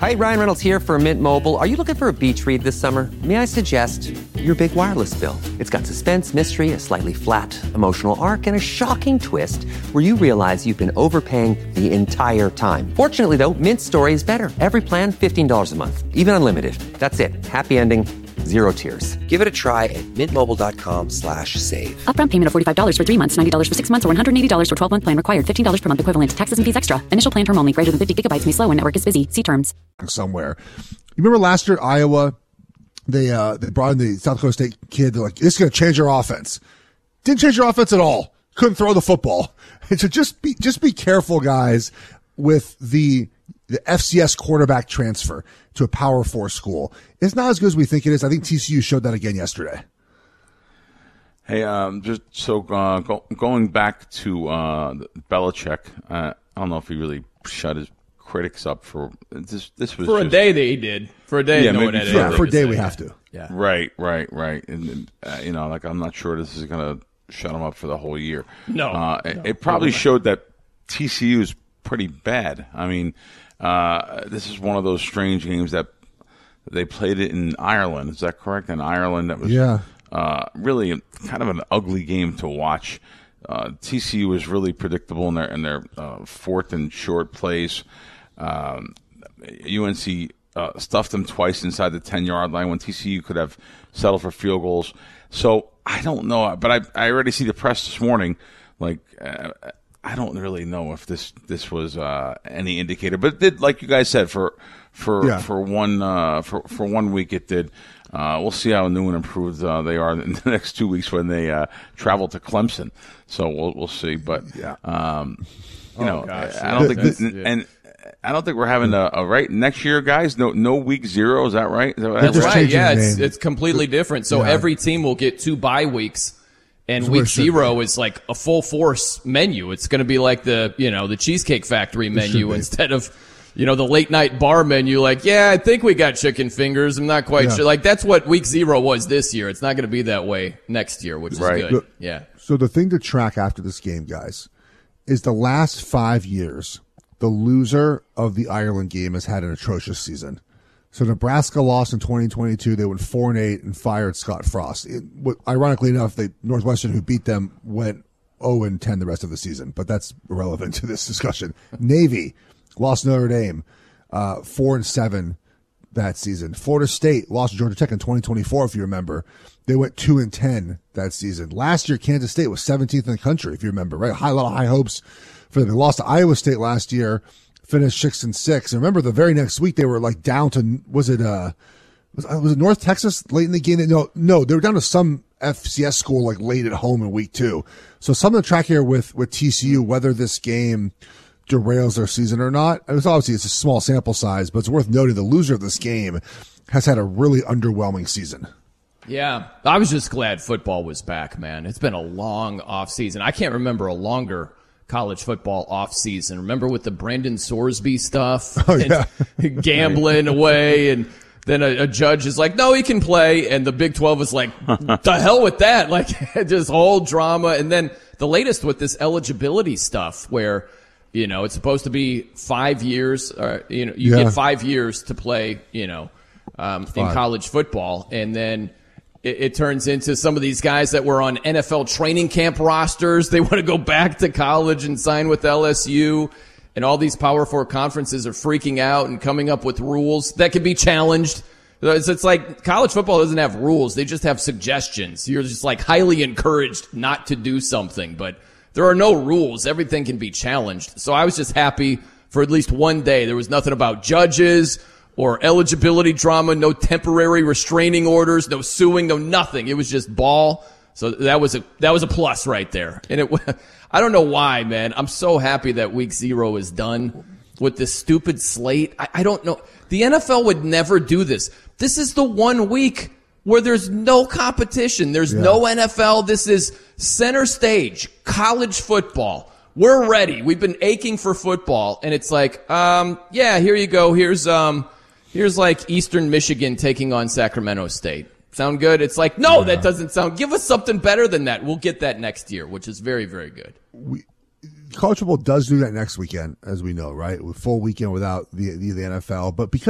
right, Ryan Reynolds here for Mint Mobile. Are you looking for a beach read this summer? May I suggest your big wireless bill? It's got suspense, mystery, a slightly flat, emotional arc, and a shocking twist where you realize you've been overpaying the entire time. Fortunately, though, Mint story is better. Every plan, $15 a month. Even unlimited. That's it. Happy ending. Zero tears. Give it a try at mintmobile.com/save. Upfront payment of $45 for 3 months, $90 for 6 months, or $180 for 12-month plan required. $15 per month equivalent. Taxes and fees extra. Initial plan term only. Greater than 50 gigabytes may slow when network is busy. See terms. Somewhere. You remember last year at Iowa, they brought in the South Dakota State kid. They're like, this is going to change your offense. Didn't change your offense at all. Couldn't throw the football. And so just be careful, guys, with the FCS quarterback transfer to a Power 4 school. It's not as good as we think it is. I think TCU showed that again yesterday. Hey, just so going back to Belichick, I don't know if he really shut his critics up for this. This was for a day that he did. For a day, no one had anything for a day to we say. have to. Yeah. Right. And like I'm not sure this is gonna shut him up for the whole year. No, it probably showed that TCU is pretty bad. I mean, this is one of those strange games that they played it in Ireland. Is that correct? In Ireland, that was really kind of an ugly game to watch. TCU was really predictable in their fourth and short plays. UNC stuffed them twice inside the 10-yard line when TCU could have settled for field goals. So I don't know, but I already see the press this morning. Like I don't really know if this was any indicator, but it did, like you guys said, for 1 week it did. We'll see how new and improved they are in the next 2 weeks when they travel to Clemson. So we'll see. But I don't think we're having a right next year, guys. No week 0. Is that right? That's right. Yeah, it's completely different. So every team will get 2 bye weeks. And week 0 is like a full force menu. It's going to be like the Cheesecake Factory menu instead of, the late night bar menu. Like, I think we got chicken fingers. I'm not quite sure. Like, that's what week 0 was this year. It's not going to be that way next year, which is good. Yeah. So the thing to track after this game, guys, is the last 5 years, the loser of the Ireland game has had an atrocious season. So Nebraska lost in 2022. They went 4-8 and fired Scott Frost. Ironically enough, Northwestern, who beat them, went 0-10 the rest of the season. But that's irrelevant to this discussion. Navy lost Notre Dame 4-7 that season. Florida State lost to Georgia Tech in 2024, if you remember. They went 2-10 that season. Last year, Kansas State was 17th in the country, if you remember. Right, a lot of high hopes for them. They lost to Iowa State last year. Finished 6-6. And remember, the very next week they were like down to was it North Texas late in the game? No, they were down to some FCS school like late at home in week 2. So something to track here with TCU, whether this game derails their season or not. It's a small sample size, but it's worth noting the loser of this game has had a really underwhelming season. Yeah, I was just glad football was back, man. It's been a long off season. I can't remember a longer college football off season. Remember with the Brandon Sorsby stuff, gambling away, and then a judge is like, no, he can play, and the Big 12 is like, the hell with that, like this whole drama. And then the latest with this eligibility stuff, where it's supposed to be 5 years, get 5 years to play, in college football, and then it turns into some of these guys that were on NFL training camp rosters. They want to go back to college and sign with LSU. And all these Power 4 conferences are freaking out and coming up with rules that can be challenged. It's like college football doesn't have rules. They just have suggestions. You're just like highly encouraged not to do something. But there are no rules. Everything can be challenged. So I was just happy for at least one day. There was nothing about judges or eligibility drama, no temporary restraining orders, no suing, no nothing. It was just ball. So that was a plus right there. And I don't know why, man. I'm so happy that week 0 is done with this stupid slate. I don't know. The NFL would never do this. This is the 1 week where there's no competition. There's no NFL. This is center stage, college football. We're ready. We've been aching for football. And it's like, here you go. Here's like Eastern Michigan taking on Sacramento State. Sound good? It's like, no, that doesn't sound. Give us something better than that. We'll get that next year, which is very, very good. College football does do that next weekend, as we know, right? With full weekend without the NFL. But because